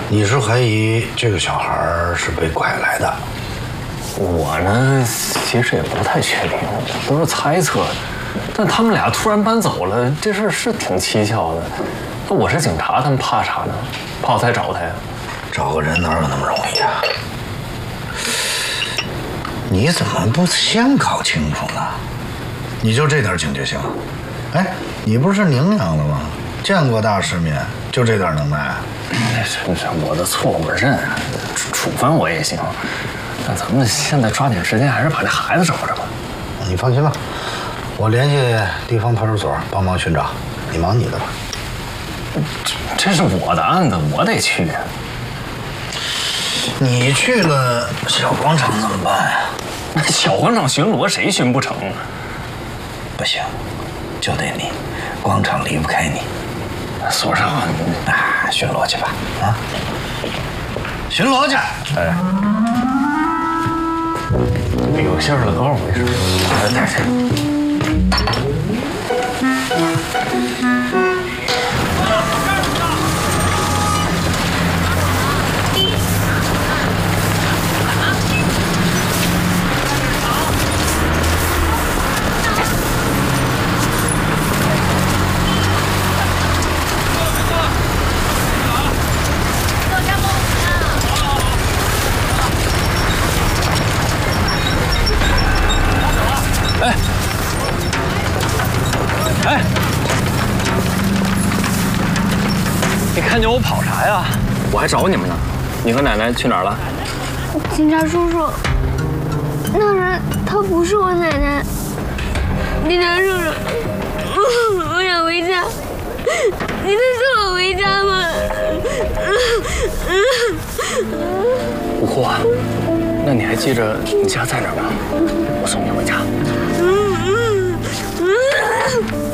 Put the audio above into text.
你是怀疑这个小孩是被拐来的？ 我呢，其实也不太确定，都是猜测。但他们俩突然搬走了，这事儿是挺蹊跷的。那我是警察，他们怕啥呢？怕我再找他呀？ 找个人哪有那么容易啊？你怎么不先搞清楚呢？你就这点警觉性？哎，你不是宁阳的吗？见过大世面，就这点能耐？ 是我的错，我认，处分我也行。但咱们现在抓紧时间，还是把这孩子找着吧。 你放心吧，我联系地方派出所帮忙寻找，你忙你的吧。 这是我的案子，我得去。 你去了小广场怎么办呀？ 小广场巡逻，谁巡不成啊？ 不行，就得你，广场离不开你。 所长， 巡逻去吧，啊，巡逻去。哎， 有信儿了，告诉我一声。哎，你看见我跑啥呀？我还找你们呢。你和奶奶去哪儿了？ 警察叔叔，那人她不是我奶奶。警察叔叔，我想回家，你能送我回家吗？ 不哭啊。那你还记着你家在哪儿吗？我送你回家。